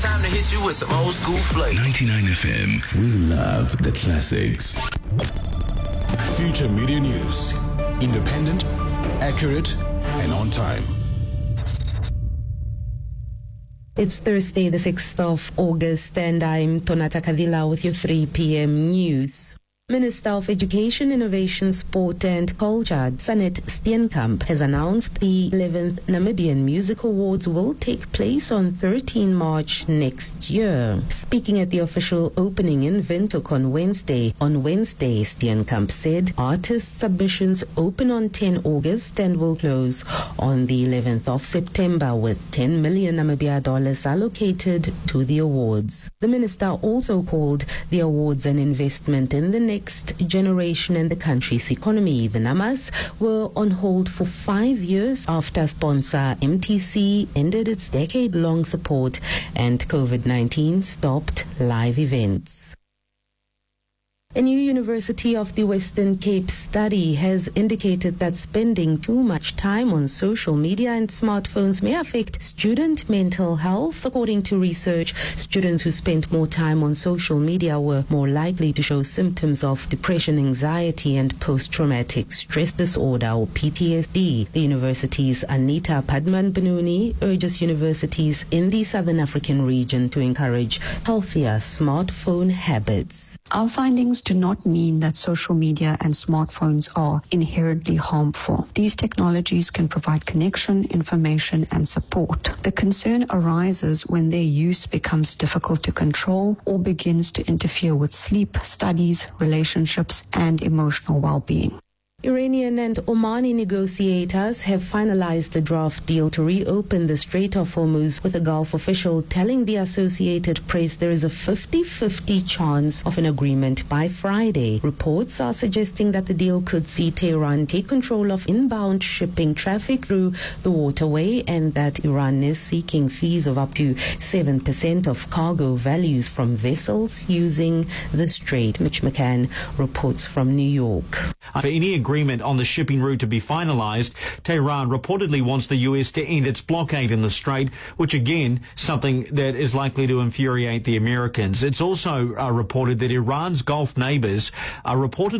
Time to hit you with some old school flavor. 99 FM. We love the classics. Future Media News. Independent, accurate, and on time. It's Thursday, the 6th of August, and I'm Tonata Kavila with your 3 p.m. news. Minister of Education, Innovation, Sport and Culture, Sanet Steenkamp, has announced the 11th Namibian Music Awards will take place on 13 March next year. Speaking at the official opening in Windhoek on Wednesday, Steenkamp said artist submissions open on 10 August and will close on the 11th of September with 10 million Namibia dollars allocated to the awards. The minister also called the awards an investment in the next generation and the country's economy. The Namas were on hold for 5 years after sponsor MTC ended its decade-long support and COVID-19 stopped live events. A new University of the Western Cape study has indicated that spending too much time on social media and smartphones may affect student mental health. According to research, students who spent more time on social media were more likely to show symptoms of depression, anxiety, and post-traumatic stress disorder or PTSD. The university's Anita Padman Benuni urges universities in the Southern African region to encourage healthier smartphone habits. Our findings do not mean that social media and smartphones are inherently harmful. These technologies can provide connection, information, and support. The concern arises when their use becomes difficult to control or begins to interfere with sleep, studies, relationships, and emotional well-being. Iranian and Omani negotiators have finalized a draft deal to reopen the Strait of Hormuz, with a Gulf official telling the Associated Press there is a 50-50 chance of an agreement by Friday. Reports are suggesting that the deal could see Tehran take control of inbound shipping traffic through the waterway and that Iran is seeking fees of up to 7% of cargo values from vessels using the strait. Mitch McCann reports from New York. For any agreement on the shipping route to be finalized, Tehran reportedly wants the US to end its blockade in the strait, which again, something that is likely to infuriate the Americans. It's also reported that Iran's Gulf neighbors are reportedly